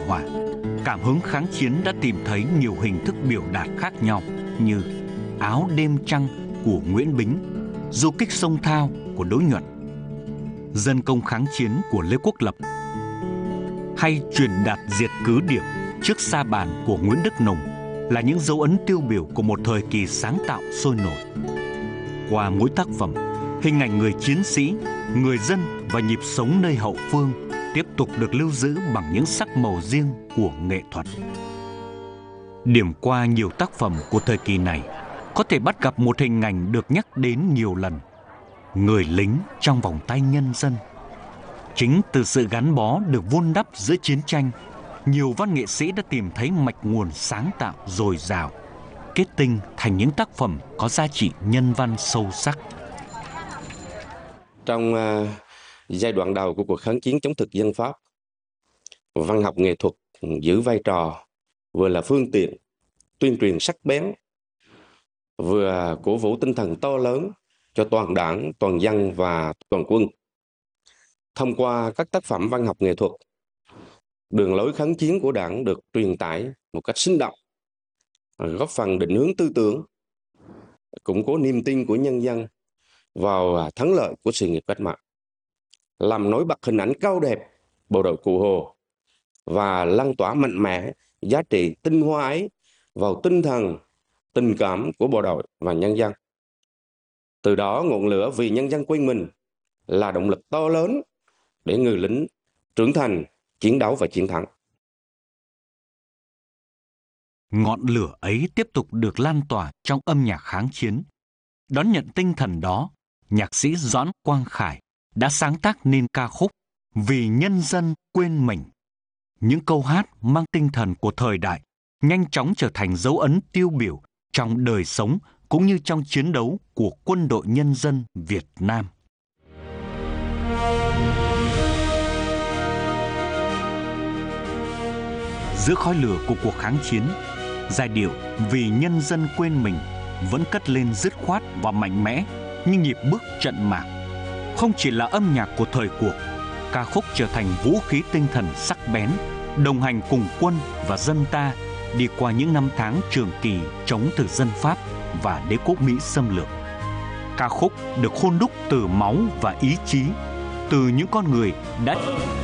hỏa, cảm hứng kháng chiến đã tìm thấy nhiều hình thức biểu đạt khác nhau như Áo đêm trăng của Nguyễn Bính, Du kích sông Thao của Đỗ Nhuận, Dân công kháng chiến của Lê Quốc Lập, hay Truyền đạt diệt cứ điểm trước sa bàn của Nguyễn Đức Nùng là những dấu ấn tiêu biểu của một thời kỳ sáng tạo sôi nổi. Qua mỗi tác phẩm, hình ảnh người chiến sĩ, người dân và nhịp sống nơi hậu phương tiếp tục được lưu giữ bằng những sắc màu riêng của nghệ thuật. Điểm qua nhiều tác phẩm của thời kỳ này, có thể bắt gặp một hình ảnh được nhắc đến nhiều lần: người lính trong vòng tay nhân dân. Chính từ sự gắn bó được vun đắp giữa chiến tranh, nhiều văn nghệ sĩ đã tìm thấy mạch nguồn sáng tạo dồi dào, kết tinh thành những tác phẩm có giá trị nhân văn sâu sắc. Trong giai đoạn đầu của cuộc kháng chiến chống thực dân Pháp, văn học nghệ thuật giữ vai trò vừa là phương tiện tuyên truyền sắc bén, vừa cổ vũ tinh thần to lớn cho toàn đảng, toàn dân và toàn quân. Thông qua các tác phẩm văn học nghệ thuật, đường lối kháng chiến của Đảng được truyền tải một cách sinh động, góp phần định hướng tư tưởng, củng cố niềm tin của nhân dân vào thắng lợi của sự nghiệp cách mạng, làm nổi bật hình ảnh cao đẹp bộ đội Cụ Hồ và lan tỏa mạnh mẽ giá trị tinh hoa ấy vào tinh thần, tình cảm của bộ đội và nhân dân. Từ đó, ngọn lửa vì nhân dân quên mình là động lực to lớn để người lính trưởng thành, chiến đấu và chiến thắng. Ngọn lửa ấy tiếp tục được lan tỏa trong âm nhạc kháng chiến. Đón nhận tinh thần đó, nhạc sĩ Doãn Quang Khải đã sáng tác nên ca khúc Vì nhân dân quên mình. Những câu hát mang tinh thần của thời đại nhanh chóng trở thành dấu ấn tiêu biểu trong đời sống cũng như trong chiến đấu của Quân đội Nhân dân Việt Nam. Giữa khói lửa của cuộc kháng chiến, giai điệu Vì nhân dân quên mình vẫn cất lên dứt khoát và mạnh mẽ như nhịp bước trận mạc. Không chỉ là âm nhạc của thời cuộc, ca khúc trở thành vũ khí tinh thần sắc bén, đồng hành cùng quân và dân ta đi qua những năm tháng trường kỳ chống thực dân Pháp và đế quốc Mỹ xâm lược. Ca khúc được hôn đúc từ máu và ý chí, từ những con người đã